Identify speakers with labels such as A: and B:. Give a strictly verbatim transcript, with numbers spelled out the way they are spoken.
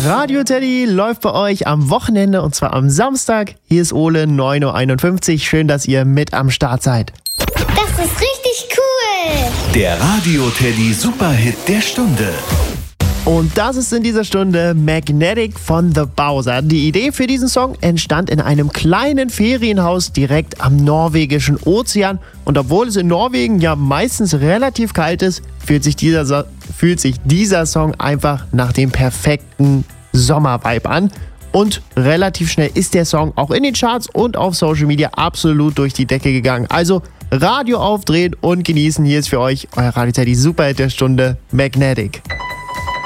A: Radio Teddy läuft bei euch am Wochenende und zwar am Samstag. Hier ist Ole, neun Uhr einundfünfzig. Schön, dass ihr mit am Start seid.
B: Das ist richtig cool.
C: Der Radio Teddy Superhit der Stunde.
A: Und das ist in dieser Stunde Magnetic von The Bowser. Die Idee für diesen Song entstand in einem kleinen Ferienhaus direkt am norwegischen Ozean. Und obwohl es in Norwegen ja meistens relativ kalt ist, fühlt sich dieser, so- fühlt sich dieser Song einfach nach dem perfekten Sommervibe an. Und relativ schnell ist der Song auch in den Charts und auf Social Media absolut durch die Decke gegangen. Also Radio aufdrehen und genießen. Hier ist für euch euer Radio Teddy Superhit der Stunde Magnetic.